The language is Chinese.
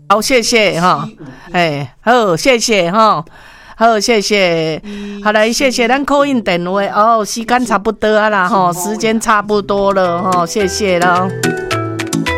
好，谢谢哈，好，谢谢哈，好，谢谢，好来，谢谢咱call in电话哦，时间差不多啊啦哈，时间差不多了哈，谢谢了。